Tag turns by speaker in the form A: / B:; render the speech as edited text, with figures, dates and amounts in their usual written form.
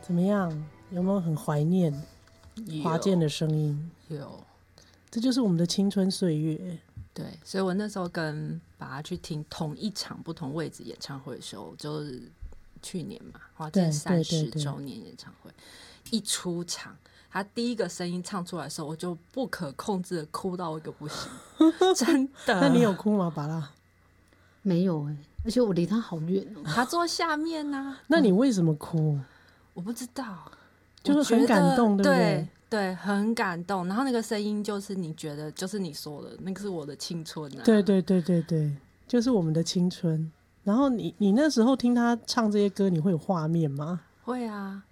A: 怎么样？有没有很怀念华健的声音？
B: 有，
A: 这就是我们的青春岁月。
B: 对，所以我那时候跟爸爸去听同一场不同位置演唱会的时候，就是去年嘛，华健30周年演唱会，一出场，他第一个声音唱出来的时候，我就不可控制的哭到一个不行，真的。
A: 那你有哭吗，巴拉？
C: 没有而且我离他好远哦。
B: 他坐下面啊。
A: 那你为什么哭？
B: 我不知道，
A: 就是很感动，对不对？
B: 对，很感动。然后那个声音就是你觉得，就是你说的那个是我的青春啊。
A: 对，就是我们的青春。然后你那时候听他唱这些歌，你会有画面吗？
B: 会啊，